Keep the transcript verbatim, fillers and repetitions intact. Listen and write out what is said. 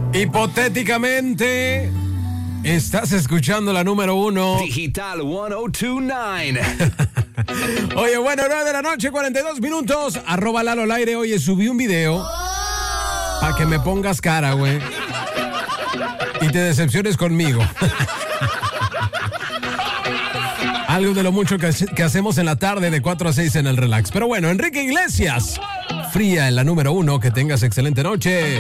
Hipotéticamente, estás escuchando la número uno. Digital ciento veintinueve. Oye, bueno, nueve de la noche, cuarenta y dos minutos. Arroba Lalo al aire. Oye, subí un video para que me pongas cara, güey. Y te decepciones conmigo. Algo de lo mucho que, que hacemos en la tarde de cuatro a seis en el Relax. Pero bueno, Enrique Iglesias, Fría en la número uno. Que tengas excelente noche.